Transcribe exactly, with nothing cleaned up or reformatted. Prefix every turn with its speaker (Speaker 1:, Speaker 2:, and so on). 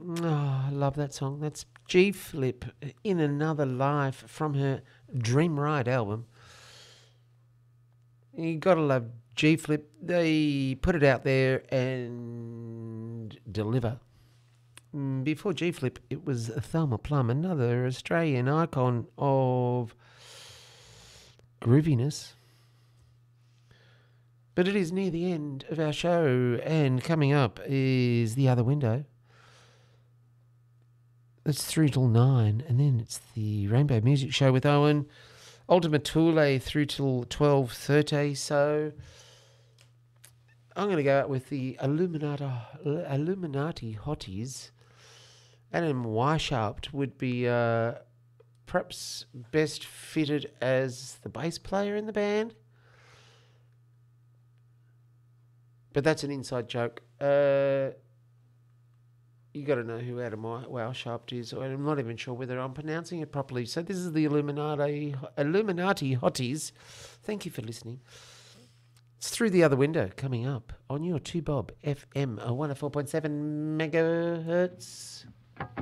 Speaker 1: Oh, I love that song. That's G Flip, In Another Life, from her Dream Ride album. You gotta love G Flip. They put it out there and deliver. Before G Flip, it was Thelma Plum, another Australian icon of grooviness. But it is near the end of our show, and coming up is The Other Window. It's three till nine, and then it's the Rainbow Music Show with Owen. Ultima Thule through till twelve thirty. So I'm going to go out with the Illuminati, Illuminati Hotties. Adam Weishaupt would be uh, perhaps best fitted as the bass player in the band. But that's an inside joke. Uh, you got to know who Adam Weishaupt is. I'm not even sure whether I'm pronouncing it properly. So this is the Illuminati Illuminati Hotties. Thank you for listening. It's Through the Other Window coming up on your two Bob F M one oh four point seven megahertz.